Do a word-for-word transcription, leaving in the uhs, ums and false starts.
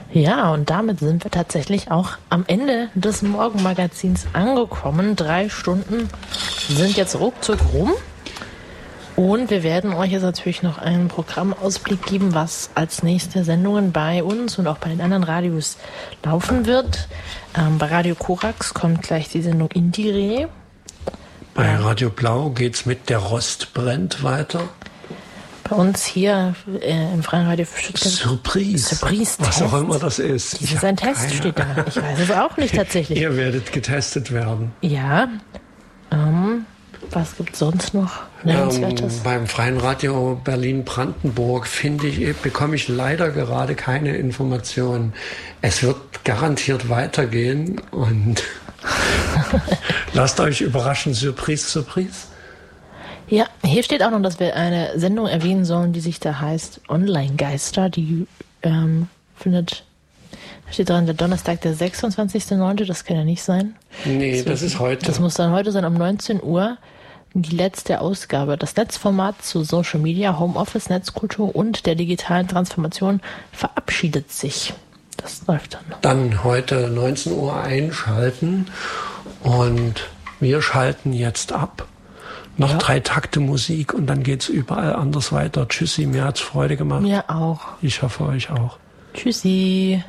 Ja, und damit sind wir tatsächlich auch am Ende des Morgenmagazins angekommen. Drei Stunden sind jetzt ruckzuck rum. Und wir werden euch jetzt natürlich noch einen Programmausblick geben, was als nächste Sendungen bei uns und auch bei den anderen Radios laufen wird. Ähm, bei Radio Korax kommt gleich die Sendung Indire. Bei Radio Blau geht's mit Der Rost brennt weiter. Bei uns hier äh, im Freien Radio Stuttgart. Surprise. Surprise. Was auch immer das ist. Das ist ein Test, keine... steht da. Ich weiß es auch nicht tatsächlich. Ihr werdet getestet werden. Ja. Ähm, was gibt's sonst noch Nennenswertes? Ähm, beim Freien Radio Berlin-Brandenburg finde ich, bekomme ich leider gerade keine Informationen. Es wird garantiert weitergehen und lasst euch überraschen. Surprise, Surprise. Ja, hier steht auch noch, dass wir eine Sendung erwähnen sollen, die sich da heißt Online-Geister. Die ähm, findet, da steht dran, der Donnerstag, der sechsundzwanzigster neunte Das kann ja nicht sein. Nee, das, das ist heute. Das muss dann heute sein, um neunzehn Uhr. Die letzte Ausgabe. Das Netzformat zu Social Media, Homeoffice, Netzkultur und der digitalen Transformation verabschiedet sich. Das läuft dann. Dann heute neunzehn Uhr einschalten und wir schalten jetzt ab. Noch ja. drei Takte Musik und dann geht's überall anders weiter. Tschüssi, mir hat's Freude gemacht. Mir auch. Ich hoffe euch auch. Tschüssi.